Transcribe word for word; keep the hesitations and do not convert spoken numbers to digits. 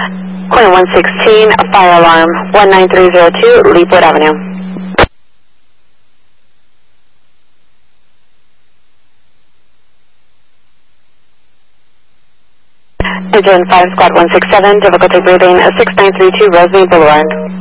Corner one sixteen, fire alarm, one nine three zero two, Leapwood Avenue. Agent five Squad one six seven, difficulty breathing, six nine three two Rosemead Boulevard.